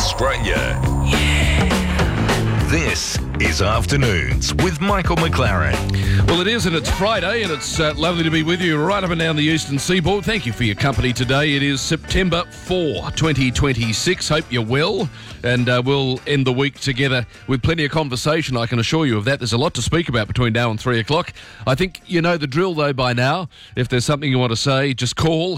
Australia. This is Afternoons with Michael McLaren. Well, it is, and it's Friday, and it's lovely to be with you right up and down the eastern seaboard. Thank you for your company today. It is September 4, 2026. Hope you're well, and we'll end the week together with plenty of conversation, I can assure you of that. There's a lot to speak about between now and 3 o'clock. I think you know the drill, though, by now. If there's something you want to say, just call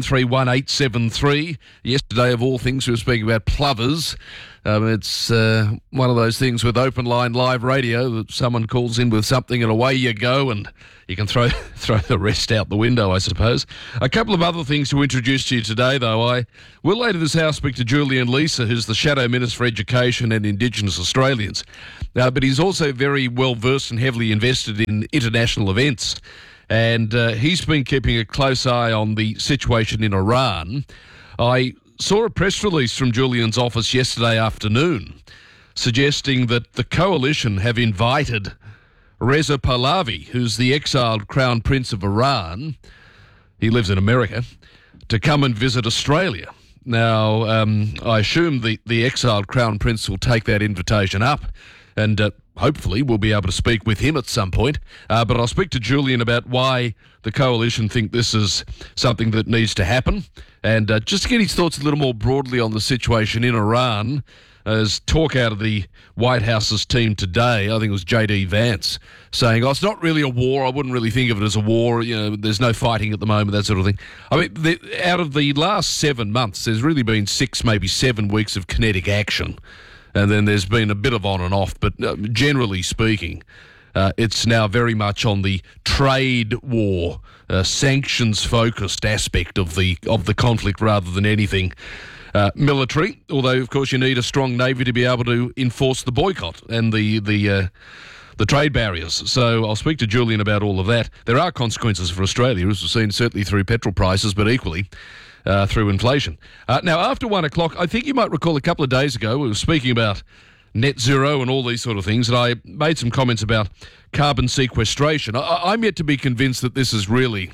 131873. Yesterday, of all things, we were speaking about plovers. It's one of those things with open line live radio that someone calls in with something and away you go, and you can throw the rest out the window, I suppose. A couple of other things to introduce to you today, though. I will later this hour speak to Julian Leeser, who's the Shadow Minister for Education and Indigenous Australians. But he's also very well versed and heavily invested in international events. And he's been keeping a close eye on the situation in Iran. I saw a press release from Julian's office yesterday afternoon suggesting that the coalition have invited Reza Pahlavi, who's the exiled Crown Prince of Iran, he lives in America, to come and visit Australia. Now, I assume the exiled Crown Prince will take that invitation up, and hopefully we'll be able to speak with him at some point. But I'll speak to Julian about why the coalition think this is something that needs to happen, and just to get his thoughts a little more broadly on the situation in Iran. As talk out of the White House's team today, I think it was J.D. Vance, saying, it's not really a war. I wouldn't really think of it as a war. You know, there's no fighting at the moment, that sort of thing. I mean, out of the last 7 months, there's really been 6, maybe 7 weeks of kinetic action. And then there's been a bit of on and off. But generally speaking, it's now very much on the trade war, sanctions-focused aspect of the conflict rather than anything military, although, of course, you need a strong navy to be able to enforce the boycott and the trade barriers. So I'll speak to Julian about all of that. There are consequences for Australia, as we've seen certainly through petrol prices, but equally through inflation. Now, after 1 o'clock, I think you might recall a couple of days ago, we were speaking about net zero and all these sort of things, and I made some comments about carbon sequestration. I'm yet to be convinced that this is really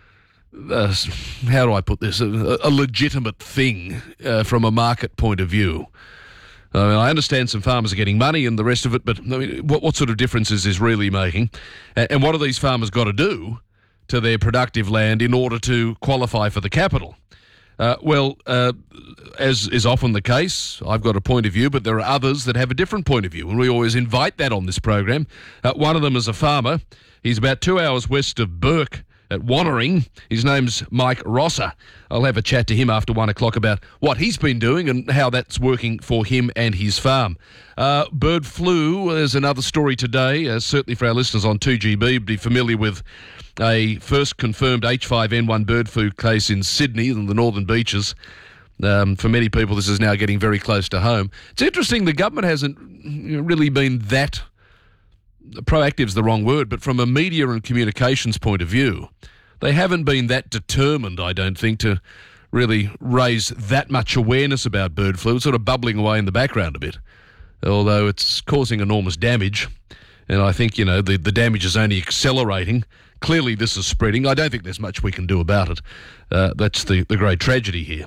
how do I put this, a legitimate thing from a market point of view. I mean, I understand some farmers are getting money and the rest of it, but I mean, what sort of difference is this really making? And what have these farmers got to do to their productive land in order to qualify for the capital? As is often the case, I've got a point of view, but there are others that have a different point of view, and we always invite that on this program. One of them is a farmer. He's about 2 hours west of Burke at Wannering. His name's Mike Rosser. I'll have a chat to him after 1 o'clock about what he's been doing and how that's working for him and his farm. Bird flu is another story today, certainly for our listeners on 2GB, be familiar with a first confirmed H5N1 bird flu case in Sydney and the Northern Beaches. For many people, this is now getting very close to home. It's interesting, the government hasn't really been that proactive's the wrong word, but from a media and communications point of view, they haven't been that determined, I don't think, to really raise that much awareness about bird flu. It's sort of bubbling away in the background a bit, although it's causing enormous damage. And I think, the damage is only accelerating. Clearly this is spreading. I don't think there's much we can do about it. That's the great tragedy here.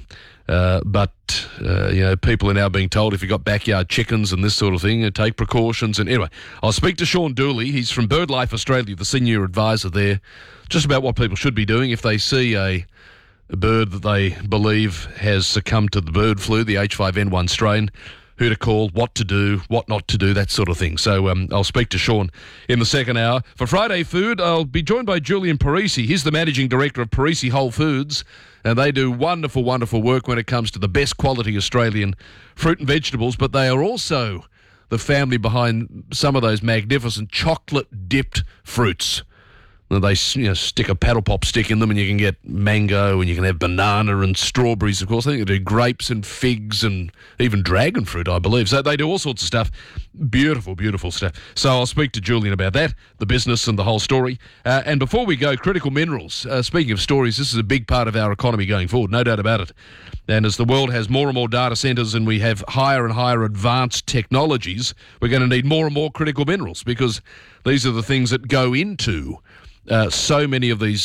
But people are now being told if you've got backyard chickens and this sort of thing, take precautions. And anyway, I'll speak to Sean Dooley. He's from BirdLife Australia, the senior advisor there, just about what people should be doing if they see a bird that they believe has succumbed to the bird flu, the H5N1 strain, who to call, what to do, what not to do, that sort of thing. So I'll speak to Sean in the second hour. For Friday Food, I'll be joined by Julian Parisi. He's the managing director of Parisi Whole Foods, and they do wonderful, wonderful work when it comes to the best quality Australian fruit and vegetables, but they are also the family behind some of those magnificent chocolate-dipped fruits. They stick a paddle pop stick in them and you can get mango and you can have banana and strawberries, of course. I think they do grapes and figs and even dragon fruit, I believe. So they do all sorts of stuff. Beautiful, beautiful stuff. So I'll speak to Julian about that, the business and the whole story. And before we go, critical minerals. Speaking of stories, this is a big part of our economy going forward, no doubt about it. And as the world has more and more data centres and we have higher and higher advanced technologies, we're going to need more and more critical minerals because these are the things that go into so many of these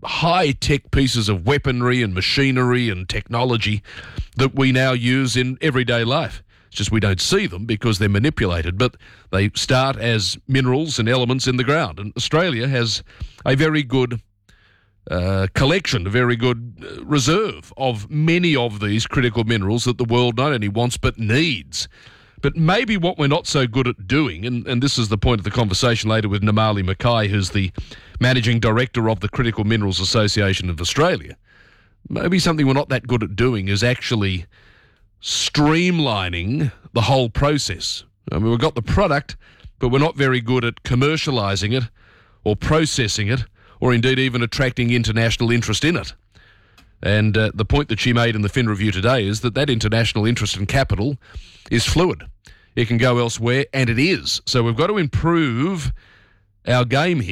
high-tech pieces of weaponry and machinery and technology that we now use in everyday life. It's just we don't see them because they're manipulated, but they start as minerals and elements in the ground. And Australia has a very good collection, a very good reserve of many of these critical minerals that the world not only wants but needs. But maybe what we're not so good at doing, and this is the point of the conversation later with Namali Mackay, who's the Managing Director of the Critical Minerals Association of Australia, maybe something we're not that good at doing is actually streamlining the whole process. I mean, we've got the product, but we're not very good at commercialising it or processing it or indeed even attracting international interest in it. And the point that she made in the Fin Review today is that international interest and capital is fluid. It can go elsewhere, and it is. So we've got to improve our game here.